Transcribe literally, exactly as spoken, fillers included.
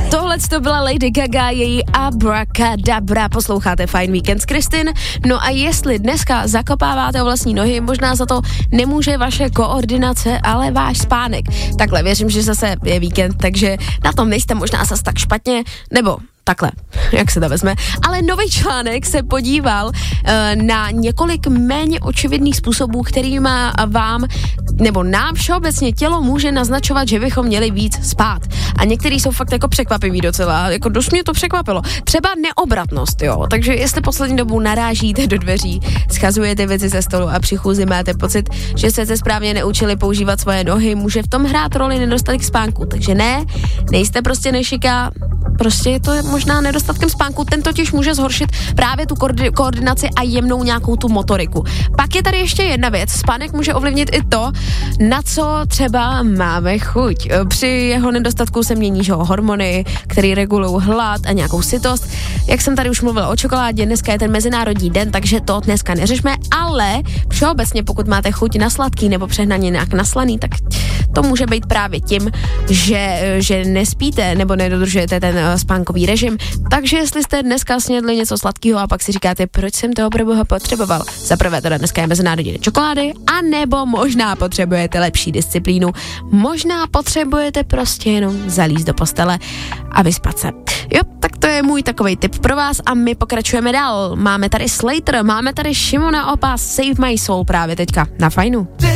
Tohle to byla Lady Gaga, její Abracadabra. Posloucháte Fajn víkend s Kristin. No a jestli dneska zakopáváte o vlastní nohy, možná za to nemůže vaše koordinace, ale váš spánek. Takhle, věřím, že zase je víkend, takže na tom nejste možná zase tak špatně, nebo takhle, jak se to vezme. Ale nový článek se podíval uh, na několik méně očividných způsobů, kterýma vám, nebo nám všeobecně tělo může naznačovat, že bychom měli víc spát. A některý jsou fakt jako překvapivý docela, jako dost mě to překvapilo. Třeba neobratnost, jo, takže jestli poslední dobu narážíte do dveří, schazujete věci ze stolu a při chůzi máte pocit, že jste se správně neučili používat svoje nohy, může v tom hrát roli nedostatek spánku, takže ne, nejste prostě nešiká, prostě je to možná nedostatkem spánku, ten totiž může zhoršit právě tu koordi- koordinaci a jemnou nějakou tu motoriku. Pak je tady ještě jedna věc, spánek může ovlivnit i to, na co třeba máme chuť. Při jeho nedostatku se mění že, hormony, které regulují hlad a nějakou sytost. Jak jsem tady už mluvila o čokoládě, dneska je ten mezinárodní den, takže to dneska neřešme, ale všeobecně pokud máte chuť na sladký nebo přehnaně nějak naslaný, tak to může být právě tím, že, že nespíte nebo nedodržujete ten spánkový režim. Takže jestli jste dneska snědli něco sladkého a pak si říkáte, proč jsem toho pro boha potřeboval. Za prvé teda dneska je mezinárodní den čokolády, a nebo možná potřebujete lepší disciplínu. Možná potřebujete prostě jenom zalízt do postele a vyspat se. Jo, tak to je můj takovej tip pro vás a my pokračujeme dál. Máme tady Slater, máme tady Šimona Opa, Save My Soul právě teďka na Fajnu.